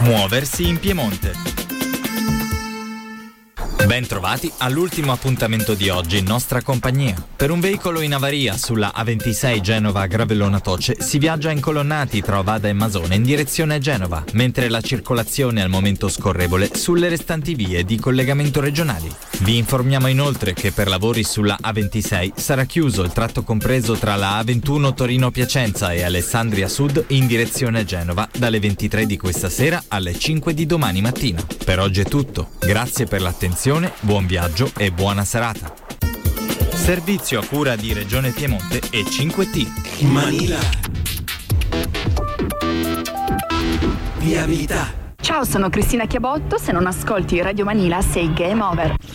Muoversi in Piemonte. Ben trovati all'ultimo appuntamento di oggi in nostra compagnia. Per un veicolo in avaria sulla A26 Genova-Gravellona-Toce si viaggia incolonnati tra Ovada e Masone in direzione Genova, mentre la circolazione è al momento scorrevole sulle restanti vie di collegamento regionali. Vi informiamo inoltre che per lavori sulla A26 sarà chiuso il tratto compreso tra la A21 Torino-Piacenza e Alessandria Sud in direzione Genova dalle 23 di questa sera alle 5 di domani mattina. Per oggi è tutto. Grazie per l'attenzione. Buon viaggio e buona serata. Servizio a cura di Regione Piemonte e 5T. Manila. Viabilità. Ciao, sono Cristina Chiabotto. Se non ascolti Radio Manila sei game over.